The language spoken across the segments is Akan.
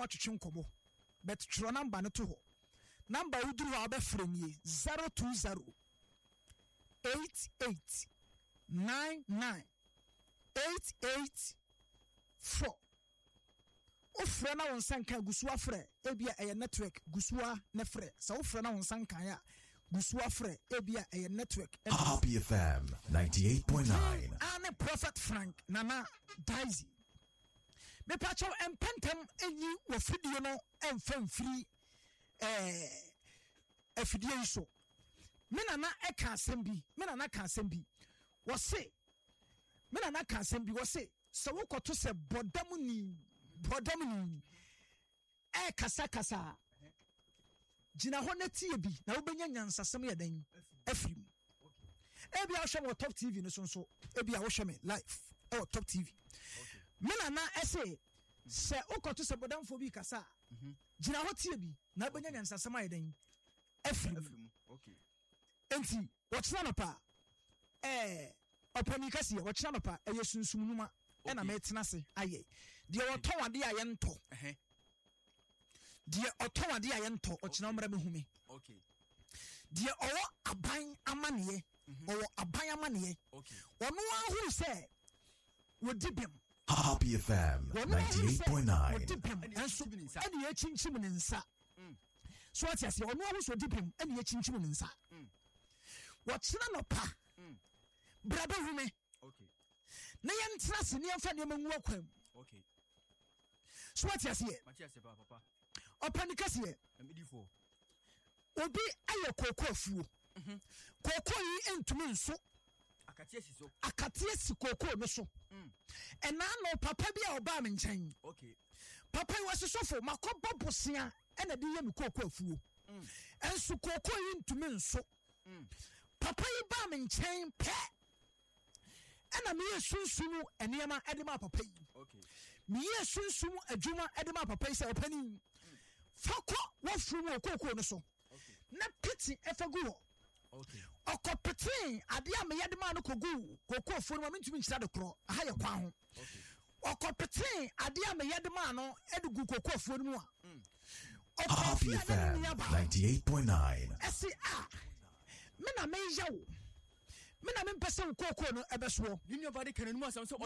watwetwe nkomo but tro number no to ho number uduru ho abefrem ye 020 88 99 884 ofre na won sanka gusua frɛ ebia ɛyɛ network gusua ne frɛ sɛ ofre na won sanka ya gusua frɛ ebia ɛyɛ network Happy FM 98.9 ane Prophet Frank Nana Daisy me pacho empentem enyi wo fidie no emfam firi afidie so me nana eka asɛm bi wo se me nana ka asɛm bi wo se sɛ wokoto sɛ bodamuni kasa gina ho na tie bi na wobenya nyansasɛm yɛ dan afiri mu ebia wo hwɛ mo Top TV no so ebia wo hwɛ me live Top TV me nana ɛse sɛ wokoto sɛ bodamfo bi kasa gina ho tie bi na wobenya nyansasɛm yɛ dan afiri mu enti wɔkyena no pa ɔpani kase wɔkyena no pa ɛyɛ sunsum numa ɛna metena se ayɛ deɛ wɔtɔn ade a yɛntɔ ɔkyena mmra me hume deɛ ɔwɔ aban amaneɛ ɔno ahuru sɛ wodi bem Happy FM 98.9 ɛnso ɛne yɛkyinkyim ne nsa so ɔte aseɛ ɔno ahuru sɛ odi bem ɛne yɛkyinkyim ne nsa wɔkyena no pa bra bɛhume na yɛntena se ne yɛmfa nneɛma ngu akwam so wate aseɛ ɔpani kaseɛ obi ayɛ kooko afuo kooko yi ntumi nso akateɛ si kooko no so ɛna no papa bi a ɔbaa me nkyɛn papa yi wasesɔfo makɔbɔ bosea ɛna de yɛ me kooko afuo ɛnso kooko yi ntumi nso papa yi baa me nkyɛn pɛ ɛna meyɛ sunsumu nneɛma ɛde ma papa yi meyɛ sunsumu adwuma ɛde ma papa yi sɛ ɔpani fakɔ wafuru mu okoko no so na piti ɛfa gu hɔ ɔkɔ piti ade a meyɛ de ma no kogu kokofo no ma mentumi nkyira de korɔ aha yɛ kwa ho ɔkɔ piti ade a meyɛ de ma no ɛde gu kokofo no mu a Happy FM 98.9 ɛsi a me na meyɛ wo me na mempɛsɛ nkoko no ɛbɛsoɔ ninya ba de kananu asɛm sɛ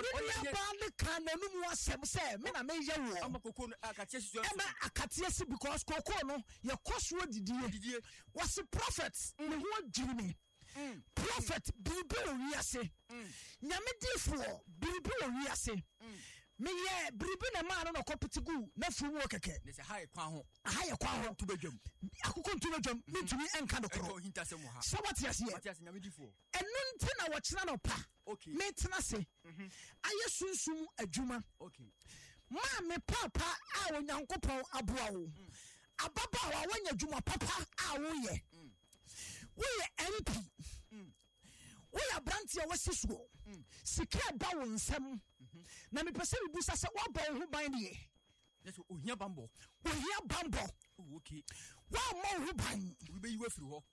me na meyɛ wo ama koko no akatia si ɛma akatia si because koko no yɛ kɔsoɔ didie wase prophet ne ho adwiri me prophet biribi wɔ wiase nyame difoɔ biribi wɔ wiase meyɛ biribi na maa no na kɔpete gu na furu mu kɛkɛ ne sɛ ha yɛ kwa ho to badwam akoko nto badwam mentumi ɛnka no korɔ sɛ wate aseɛ ɛno nti na wɔkyena no pa metena se ayɛ sunsum adwuma maa me papa a onyankopɔn aboa wo ababaawa wanya adwuma papa a woyɛ MP woyɛ aberanteɛ wasi soɔ sika ba wo nsɛm na mepɛ sɛ mebusa sɛ woabɔ wo ho ban deɛ ohia bambɔ woamma wo ho ban obi bɛyiwa firi hɔ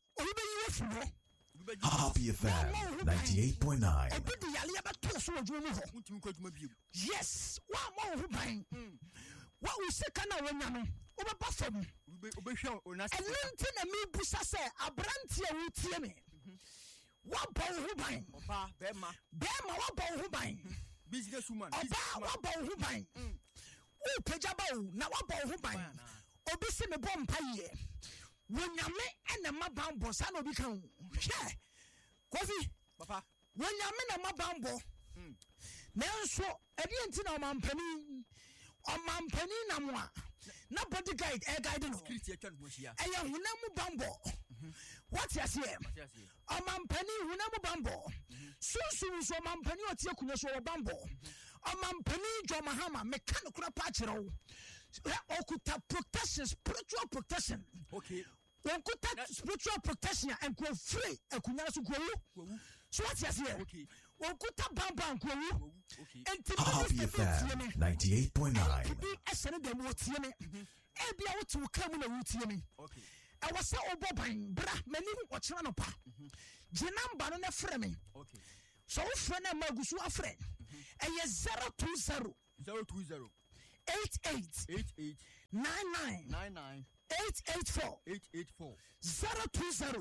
Happy FM 98.9 obi de yaleɛ bɛtoo so wɔ adwuma mu hɔ wontumi kɔ adwuma bio yes woamma wo ho ban wa wo sika no a woanya no wobɛba fam ɛno nti na mebusa sɛ aberanteɛ wotie me wabɔ wo ho ban bɛɛma wabɔ wo ho ban businesswoman ɔbaa wabɔ wo ho ban wopagya ba wo na wabɔ wo ho ban obi se mebɔ mpa yɛ wonyame ɛna ma banbɔ saa na obi ka wo hwɛ kofi wonyame na ma banbɔ nanso ɛdeɛ nti na ɔmampani na mo a na body guide guide no ɛyɛ honam mu banbɔ wate aseɛ ɔmampani honam mu banbɔ sunsun so ɔmampani ɔte akonnwa so wɔ banbɔ ɔmampani dwɔmahama meka no kora pa akyerɛ wo ɔkuta protection spiritual protection wɔnkuta spiritual protection a nkurɔfire akonnwa no so nkurɔwu so wate aseɛ wɔnkuta banbɔ nkurɔwu enti Happy FM 98.9 bi ɛsɛ ne dɛm wɔtie me ebia wote wo ka mu na wotie me ɛwɔ sɛ wobɔ ban bra m'anim ɔkyerɛ no pa gye namba no na frɛ me so wofrɛ no ma agu so afrɛ ɛyɛ 020 88 99 884 020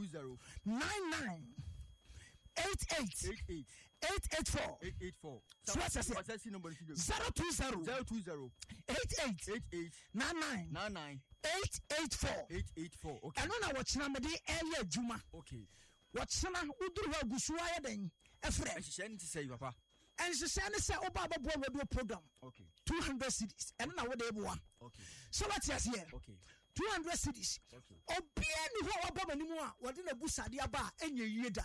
99 88 884. So what's that? 020 88 99 884. Okay. And when I watch Namadi earlier Juma. Okay. What's na uduru ha gusuaya den efre. And she said to say papa. And she said say oba babo radio program. Okay. 200 cities. And na what they one. Okay. So what's here? Okay. 200 cities. Okay. Obia ni ho oba manimu a wode na busade aba enye yieda.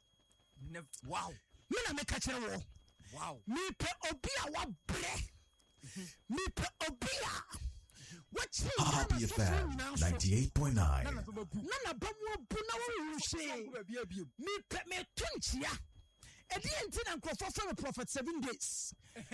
Wow. Me na me ka kire wo. Wow. Me pe obia wa bre. Me pe obia. Happy FM 98.9. Nana bamu bu na wo hwe. Me pe me tunchia. Edi enti na nkrofo for prophet 7 days.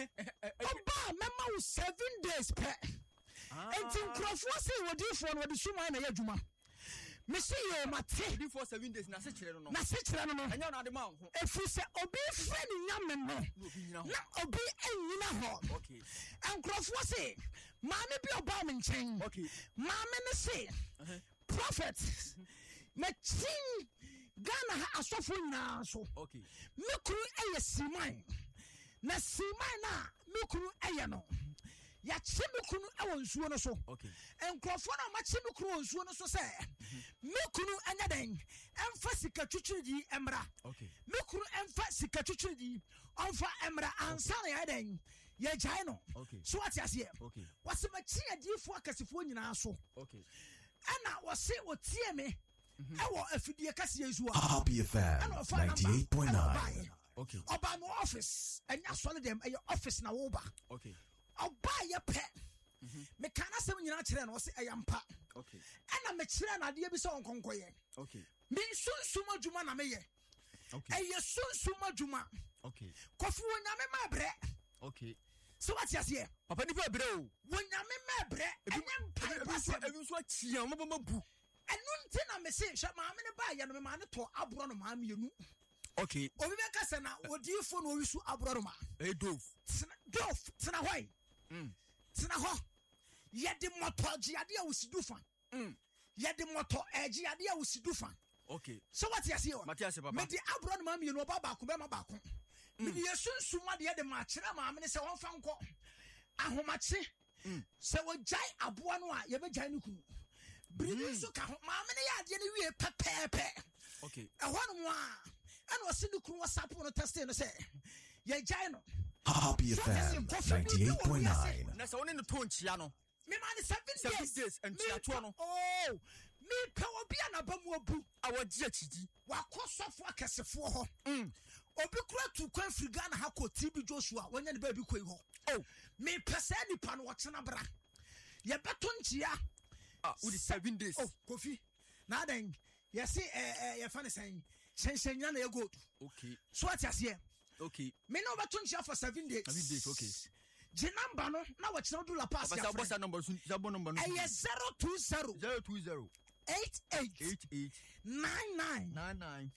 Oba mema wo 7 days pe. Enti nkrofo se wodi fo no wodi suma na yadwuma. Me see you mate for 7 days na se kire no. Na se kire no. Enya na de ma ho. Efu se obi friend nyame no. Na obi enyina ho. Okay. Nkrofo se maame bi oba me nchen. Okay. Maame ne se prophet me chin Ghana ha asofo nyina so. Okay. Me kuru eye siman. Na siman na me kuru eye no. Ya che me kunu ewo nsuo no so. Okay. Enkrofo na ma che me kunu nsuo no so se me kunu anya den emfa sika twitwidi emra. Okay. Me kunu emfa sika twitwidi onfa emra ansa na ya den ye jai no. Okay. So what you say? Okay. Wase ma chi adifo akasifo nyina so. Okay. Ana wase otie me ewo afidie kase yesu a. Happy FM 98.9. Okay. Oba no office enya solid dem e office na wo ba. Okay. Oba ye pe me kana sem nyina kire na wose eyampa. Okay. Ana me kire na ade bi se onkonkoye. Okay. Me sunsun adwuma na me ye. Okay. Eye sunsun adwuma. Okay. Kofu onyame ma bre. Okay. So what you say? Papa ni fa bre o. Wonyame ma bre. Enyam pa pasem. Ebi so achia mo bu. Enu nti na me se hwe maame ne ba ye no me ma ne to abro no maame yenu. Okay. Obi be ka se na odifo no wisu abro no ma. Dof. Dof tina hoy. Tina ho. Ye de moto ji ade a wusidu fan. Ye de moto eji ade a wusidu fan. Okay. So what you say? Matias papa. Me de abro no maame yenu oba ba ko be ma ba ko. Me de yesunsu ma de ma kire maame ne se won fa nko. Ahomache. Se wo jai aboa no a ye be jai no kunu. Bring so ka maame ne ya ade ne wie pepepe. Okay. Ehwo no a ana o se ne kunu WhatsApp no test no se ye jai no. Happy FM 98.9. Na se woni no ton chia no. Me man 7 days and chia to no. Oh, me pe obi ana ba mu obu. Awaji achidi. Wakosofo akesefo ho. Obi kura tu kwan firi Ghana ha ko TB Joshua wanya ne ba bi koi ho. Oh, me pese nipa no wochena bra. Ye beto nchia. With 7 days. Oh, Kofi. Na den, ye see ye fa ne sen. Shenshenya na ye go. Okay. So what you say? Okay. Me no beto nchia for 7 days. 7 days, okay. Je number no na wochena do la pass ya. What's that number? Zabo number no. 020 020 88 99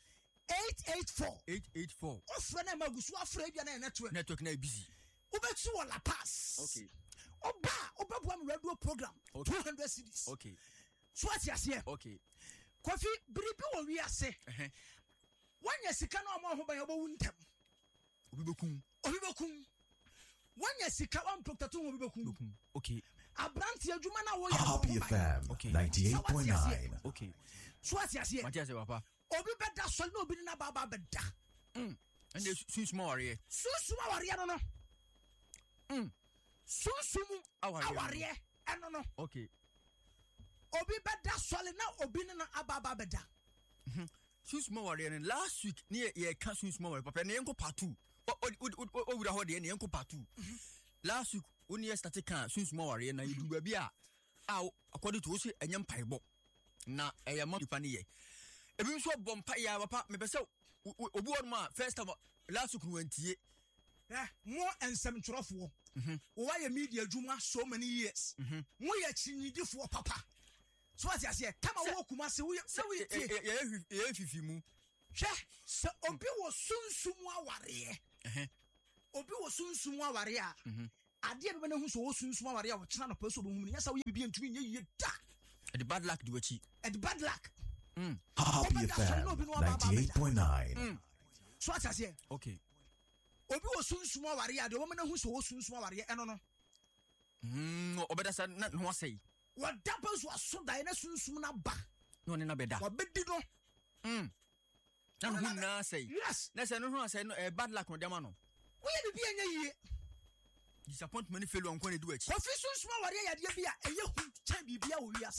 884. Ofre na magusu afre bia na network. Network na busy. Ubetu wala pass. Okay. Oba am radio program. Okay. 200 cities. Okay. So what you say? Okay. Kofi bribi wo wi ase. Wanya sika na omo ho ban obo wuntem. Obi bekum. Wanya sika wan protect obi bekum. Okay. Abranti adwuma na wo ya. Happy FM 98.9. Okay. So what you say? Matias papa. Obi beda so na obi na baba beda. And the small warrior. Susuma warrior no. Susumu aware eno no. Okay. Obi beda swale na obi na ababa beda. Susuma warrior last week near ye can susuma warrior papa na yenko part 2. O wura ho de na yenko part 2. Last week when you started can susuma warrior na you bia a according to say enyam paibo na eyama dipa ne ye. Ebi nso bompa ya papa me pese obi won ma first time last week no antie. More and some trofo. Why a media juma so many years. Mo ya chinyidifo papa. So what you say? Come on, walk say we fifi mu. Hwe so obi wo sunsumu aware. Obi wo sunsumu aware a. Adia be na hu so wo sunsum aware a wo kyena no paso bo hu ni yasa wo bibi ntumi nye ye da The bad luck do achi. at bad luck Happy FM 98.9. so ata se Okay. obi wo sunsum aware a de wo na hu so wo sunsum aware eno no Obeda sa na ho say. wo da pa so aso da na sunsum na ba No ne na beda. wo bedi no Na hu na say. yes Na say no hu say no bad luck no dem no. wo ye bibi anya yie Disappointment failure on kwani do achi. ofi sunsum aware ya de bia eye hu chan bibia wo wi ase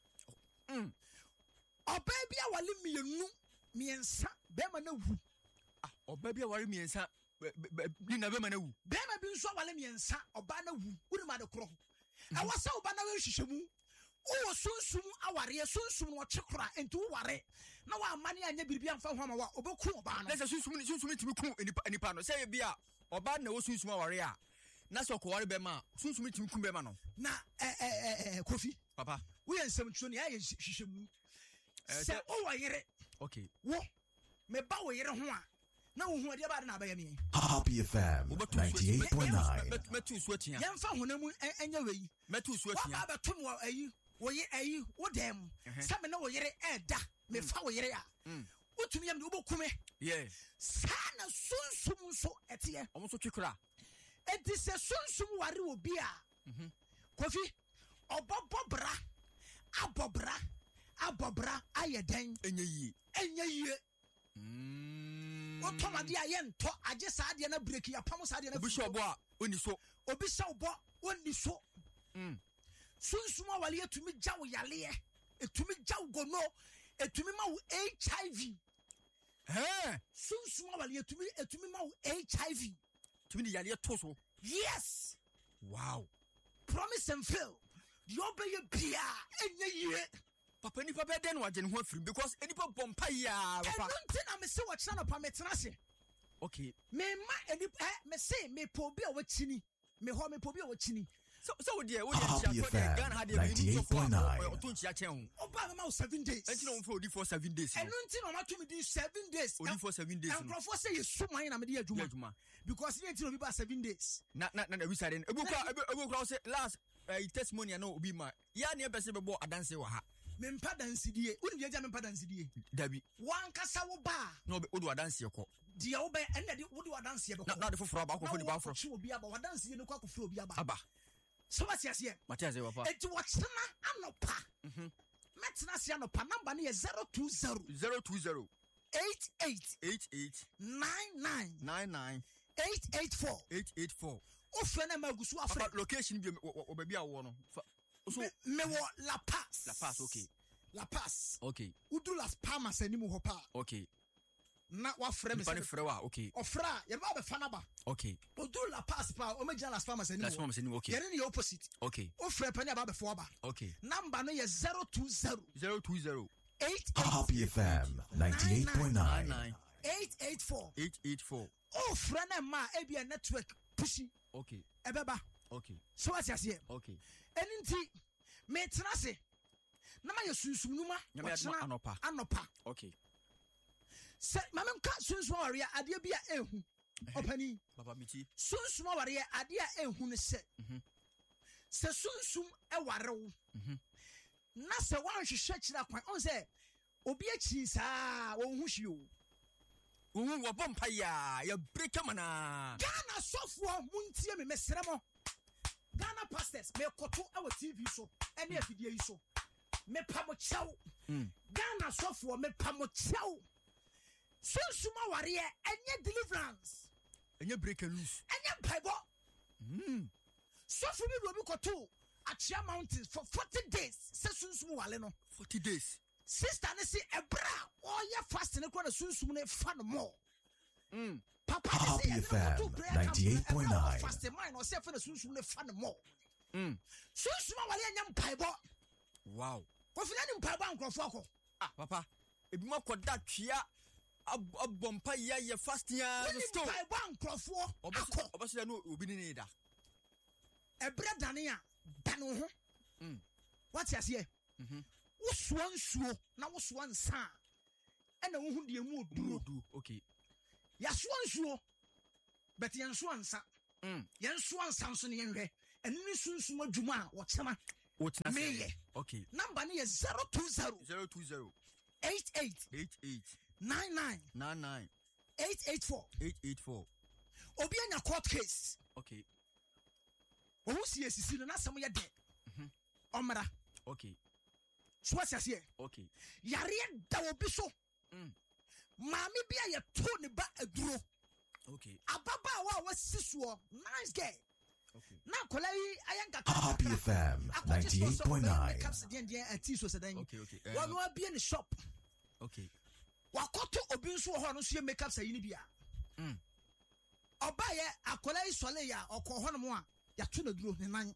oba bia wale miensa be ma na wu Oba bia ware miensa ni na be ma na wu. be ma bi nso wale miensa oba na wu wuri ma de kro e wasa oba na we hwehwemu o sunsum aware sunsum no chekora enti wo ware na wa amane anya biribia mfa ho ma wa obeku oba no Na say sunsum timi ku enipa no say bia oba na wo sunsum aware a na so ko ware be ma sunsum timi ku be ma no. na Kofi Papa. we ensem tuo ne aye hwehwemu se o wayere Okay. wo me ba wo yere ho a na wo hu ade ba de na ba ye me Happy FM 98.9. Metu su atia. yemfa honam enya weyi Metu su wa atia. ba betum wo ayi wo ye ayi wo dem se me na wo yere eda me fa wo yere a utumi yam de wo bokume Yeah. sana sunsum so etie Omo so twekra. enti se sunsum ware obi a Kofi obobobra abobra ayeden Enye yie. o tomade aye nto age saade na break ya pam saade na Obi sho bo a oni so. obi sawbo oni so sunsum awale etumi jawo yale etumi jawo gono etumi ma wo HIV sunsum awale etumi ma wo HIV Tumi di yale to so. yes Wow. promise and fail the obey bia enye yie Papa ni papa den wa gen ho afiri because enipa bompa ya papa. enunti na me se wo kira no pa metena se Okay. me ma eni me se me po bi a wo chini me ho me po bi a wo chini So wo de Happy chia FM Ghana had 98.9. to chia chen ho. oba me ma 7 days Enti no for odi for 7 days. enunti na ma to me di 7 days Odi for 7 days. and crofo say you suman na me di adwuma Adwuma. because you enti no bi ba 7 days Na we side ebu kwa say last testimony na obi ma. Ya ne be se bebo adanse wa ha. me mpa dansidie uni bi agya me mpa dansidie Dabi. wan kasa wo ba No be odu adanse ko. dia wo ba enne de wo di wadanse be ko Na de foforo ba ko fo di ba foforo. chi obi aba wadanse ne kwa ko fro obi aba Aba. so what you say Matias papa. enti wo kyena anopa metena se anopa number ne 020 020 88 88 99 99 884 884. o fre na magusu afre Papa location bi o baby a wo no. So me wo La Paz La Paz, okay. La Paz okay. udu Las Palmas animu ho pa Okay. na wa frɛ me Pani frewa, okay. ɔfra yɛ ba bɛ fana ba Okay. odu La Paz pa o me gya Las Palmas animu Las Palmas animu, okay. yɛne ne yɛ opposite Okay. o frɛ pani aba bɛ fo aba Okay. number no yɛ 020 020 Happy FM 98.9. 884 884. o frɛ na ma ebi a network pushi Okay. ɛbɛba Okay. so what you say Okay. ɛni nti me tena se na ma yɛ sunsumnuma Nyame adoma anopa Okay. sɛ mame nka sunsum aware adeɛ bi a ehu ɔpani Papa miti. sunsum aware adeɛ a ehu ne sɛ sɛ sunsum ɛware wo na sɛ wanhwehwɛ kyerɛ kwan ɔn sɛ obi akyi saa wɔn ho hwie o Wo bompa ya break mana. Ghana sɔfoɔ muntie me mesrɛ mo Ghana pastors me koto ɛwɔ TV so ɛne afidie yi so me pa mo kyɛw Ghana sɔfoɔ me pa mo kyɛw sunsum aware ɛnyɛ deliverance Enye break and loose. ɛnyɛ mpaebɔ sɔfo bi do obi koto Achia Mountains for 40 days sɛ sunsum wale no 40 days. sister ne se ɛbra ɔyɛ fast ne kɔ na sunsum ne fa no mɔ papa Happy FM 98.9. fast mine ɔsɛ fa na sunsum ne fa no mɔ sunsum awale ɛnyɛ mpaebɔ Wow. Kofi na ni mpaebɔ ankrɔfo akɔ Papa. Ebi ma koda twia abompa ya fasting ya ni still. mpaebɔ ankrɔfo akɔ Obaso no obi ni da. ɛbrɛ dane a dane ho what you say wosoa nsuo na wosoa nsa ɛna wo hu de mu oduro Okay. yasoa nsuo but yɛnsoa nsa yen so ansan so ne yen hwe enu ni sunsum adwuma a wo chema meye okay number ne 020 88 99 884 obi anya court case okay wo si esisi no na sam ye de omra okay so asiase okay yare da obi so maami bia ye to ne ba aduro okay ababa wa wasisuo nice guy okay na kola yi ayanka Happy FM 98.9. caps den ati so sedan okay wonu abie ne shop okay wakoto obi nso ho no so ye makeup sayi ni bia oba ye akola yi sole ya okọ ho no mo a ya to na duro ne nan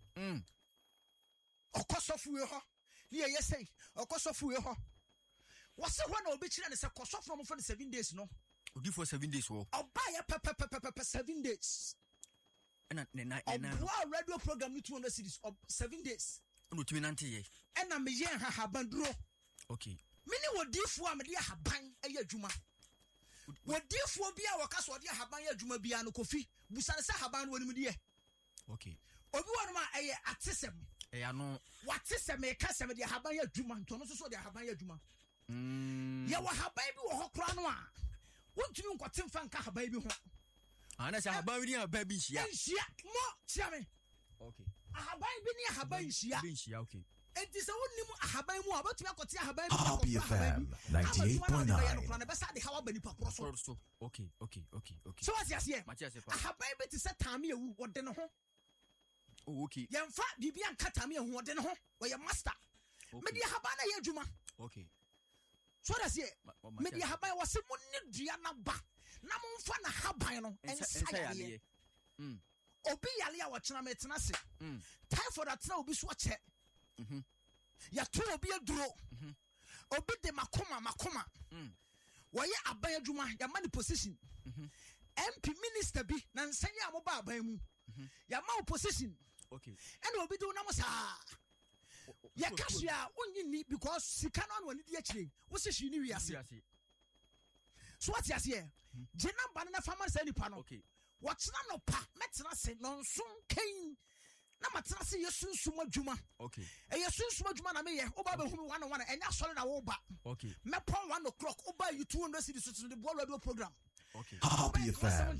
okosofuwe ho ni ye say okosofuwe ho wase ho na obi kire ne se kosofu no for 7 days no odi for 7 days wo oba ye pepepepepep 7 days na wow radio program ni 200 series of 7 days no timi nante ye ena me ye ha banduro okay mini wodifu a me de haban eye adwuma wodifu bi a waka so de haban ye adwuma bia no kofi busane se haban no woni de okay obi wonu ma eye atesem ya no watesem e kasem de haban ye adwuma ntono so de haban ye adwuma ye wa haban bi wo ho kra no a wontumi nkote mfa nka haban bi ho ana sa haban bi ni haban bi hia mo tia me okay haban bi ni haban hia okay enti se wonnim ahaban mu abatumi akote ahaban bi Happy FM 98.9. na besa de hawa bani pakro so okay so what you say Matias pa ahaban bi te se tame ewu wode ne ho oh okay yemfa bibia nka tame ewu wode ne ho wo ye master me di ahaban na ye adwuma okay so that say me di ahaban wo se munni dua na ba na momfa na haban no ensa yale obi yale a wo kyena me tena se typhoid atena obi so che ya to obi aduro obi de makoma woye aban adwuma ya mani position MP minister bi na nsanye amoba aban mu ya ma position okay and obi do na mo sa ya kashia onyi ni because sika no wani di akire wo se hwi ni wiase so what you say je namba na fama sa nipa no okay watena no pa metena se no nso kan na matena se yesunsum adwuma okay yesunsum adwuma na me ye oba be humi 1 enya sole na wo ba okay me pon 1 o'clock oba you 200 cities to the ball radio program okay Happy FM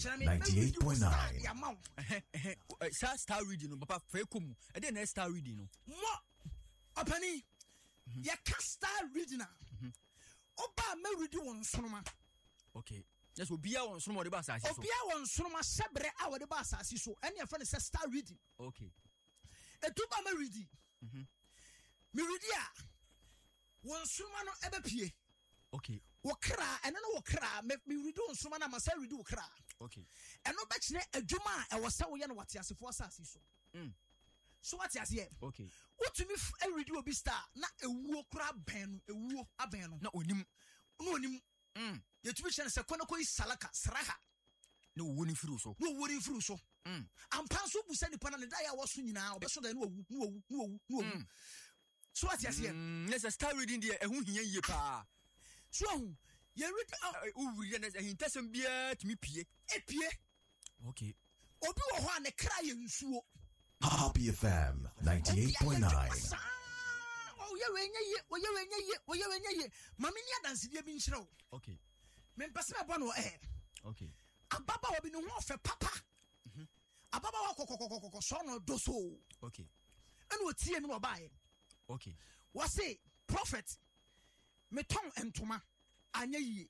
98.9. Star reading no papa fekum e dey na star reading no mo opani ye ka star reading na oba me read won sonoma okay yes obia won sonoma de ba asase so obia won sonoma sebre a wo de ba asase so ene ye friend say star reading okay etuba me reading me read ya won sonoma no ebe pie okay wokra ene no wokra me read won sonoma na ma say read wokra okay eno be kire adwuma e wo se wo ye no wate asefo asase so so what you say okay wotumi read obi star na ewuo kra ben no ewuo aben no na onim yetumi hye se konako isalaka sraha na woni firu so ampa so busa nipa na ne da ya wo so nyina obeso da no wu so what you say yes star reading there ehu hia yie pa so ye read o read na hintasem bia timi pie okay obi wo ho ane kra ye nsuo Happy FM 98.9. oh ye wenye ye mami ni adanse dia bi nkyere wo okay me mpese me bo no okay ababa wo bi no ho fe papa ababa wa kokokokoko so no doso okay ene otie no bae okay what say prophet me ton entoma anya yie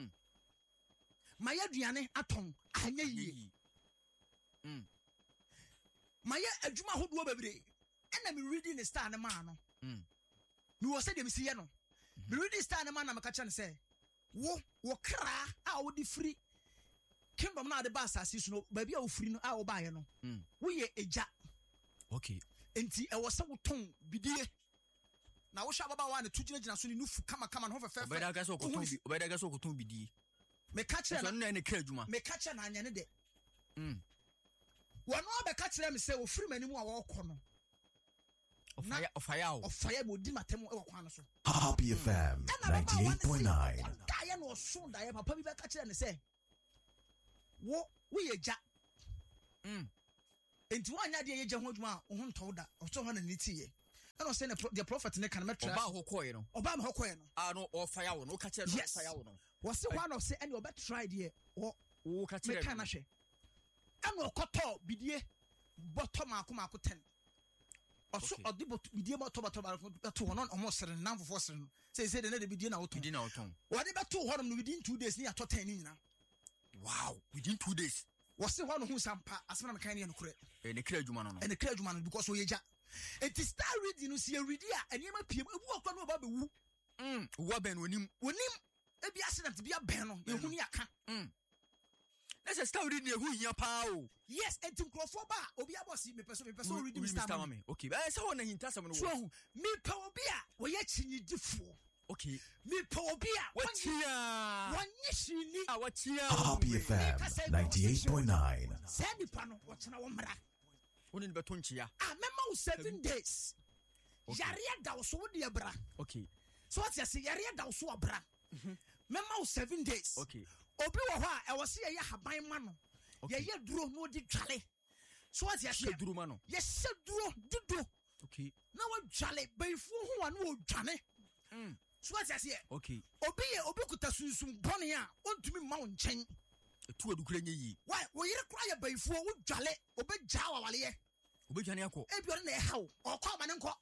maya duane aton anya yie maya adwuma hodo bebre ena me reading the star na ma no me wo say dem si ye no me reading star na ma na me ka cha ne say wo kra a wo di free kingdom na de ba asase so no ba bia wo free no a wo ba ye no wo ye eja okay enti e wo se wo ton bidie na wo sha baba wa na tugina so ni nufu kama no ho fefe obeda ga so ko ton bidie me ka kire so na ne kra adwuma me ka kire na anya ne de wono be ka kire me se wo free manimu a wo kɔ no ofaya bo di matem e wo kwan so Happy FM 98.9. da ya no so da ya papa bi be ka kire ne se wo ye ja enti wanya de ye gye ho adwuma ho ntɔw da ɔtɔ ho na ne tie and I say the prophet ne kan metra oba ho koye no no o fire wo no ka kire no fire wo no was say one of say any obe try there o ka kire me kan na hwe and okoto bidie bottom akoma 10 also odibo bidie bottom to one on sere nan fofo sere no say the na bidie na woton what dey beto ho no within 2 days ni ato 10 ni nyina wow within 2 days was say one who sampa asena me kan ne nokure ne kira adwuma no ne kira adwuma no because o yeja it is start reading no see ready a enema piem ebu okwa no ba bewu wo ben onim ebi accident bia ben no ehu ni aka let's start reading ehu hia pa o yes enti nkrofo ba obi abosi me person read Mr. Mame okay say won na hinta sam no so me pa obi a wo ye chinyidifo okay me pa obi a wachia wonye shini wachia Happy FM 98.9 send pa no wo chena wo mra woni ne beto nchia mema wo 7 days yare da wo so wo de bra okay so what you say yare da wo so bra mema wo 7 days okay obi wo ho a e wo se ye haban ma no ye duro no di twale so what you say duro ma no ye se duro dido okay na wo twale baifu ho wa no wo dwane so what you say okay obi kuta sunsum bone a ontumi ma wo nchen etu adukure nye yi why wo yire kra ye baifu wo dwale obi gya wawale ye obi dwane akọ ebi ore na e hawo okọ ma ne nko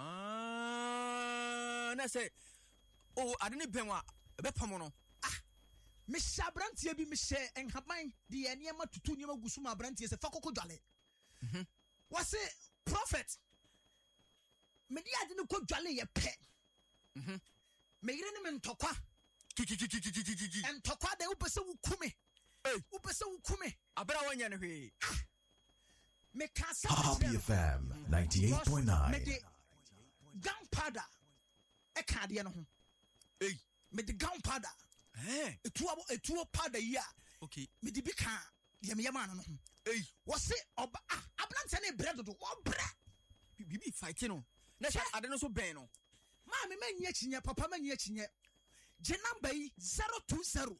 na say ade ne ben wa ebe pam no me sabrantie bi me hye enhaban de ye niam tutu niam agusu ma abrantie se fakoko dwale wase prophet me di ade ne ko dwale ye pe me yire ne me ntokwa entokwa de upese wukume upese wukume abra wanya ne hwe me ka sa Happy FM 98.9 me de gunpowder e ka de no ho me de gunpowder etuo powder yi a okay me de bi ka ye me yama no ho wose oba ablante ne bread do wo bra bibi fight no na sha ade no so ben no ma me manya kinye papa manya kinye je number yi 020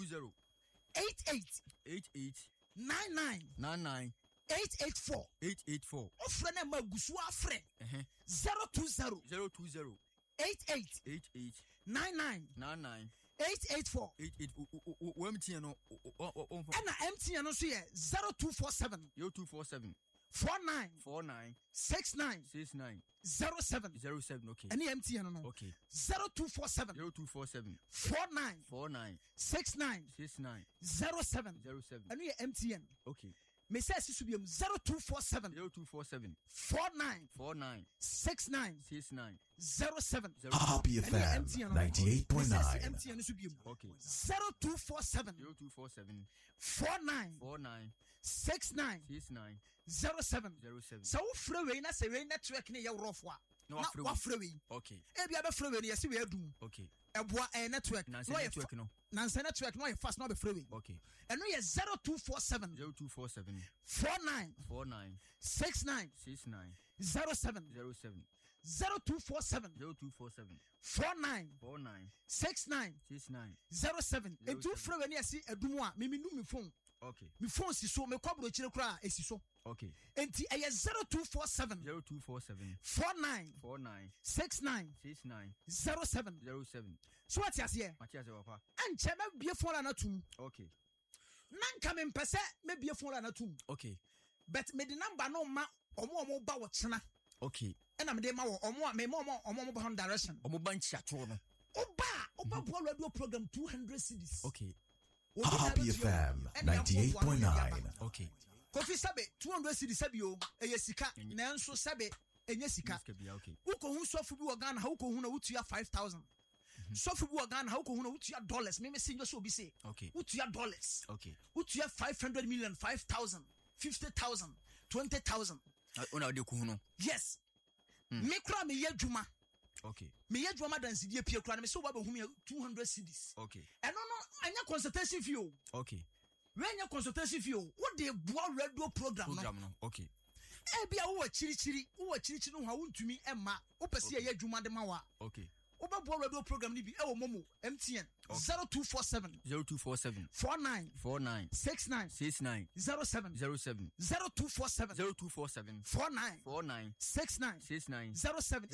88 99 884 ofre na ma gusu afre 020 88 99 884 MTN no and MTN no so ye 0247 49 69 07 okay and MTN no okay 0247 49 69 07 and ye MTN okay me say sisu biam 0247 49 69 07 Happy FM 98.9 MTN so biam okay 0247 49 69 07 so free we na say we network ne ye rough a na wa free we okay e bia be free we ne ye se we adum okay eboa network no network no nansa network no ye fast no be free we okay and no ye 0247 49 69 07 0247 49 69 07 etu free we ne ye se adum a me nu me phone okay me phone si so me kwabro kire kra esi so okay enti eye 0247 49 69 07 so what you say papa anche me bie phone na tum okay nanka me mpese me bie phone na tum okay but me the number no ma omo ba wo chena okay na me de ma wo omo ba on direction omo ba nchi ato no oba bo radio program 200 cedis Happy FM 98.9 okay Kofi sabe 200 cedis sabe o eye sika nanso sabe enye sika okay uko hu sofu bi wo Ghana ha uko hu na utua 5000 sofu bi wo Ghana ha uko hu na utua dollars me say so bi say okay utua dollars okay utua 500 million 5000 50000 20000 ona de ku hu no yes me kra me yadwuma okay me yadwuma dansi die pie kra me so ba be hu me 200 cedis okay eno no anya consultation fee o okay when your consultation fee o what dey boa radio program no okay e bia wo chirichiri no ha wontumi emma wo pese ye adwuma de ma wa okay Oba radio program ni bi e wo momo MTN 0247 49 69 07 0247 49 69 07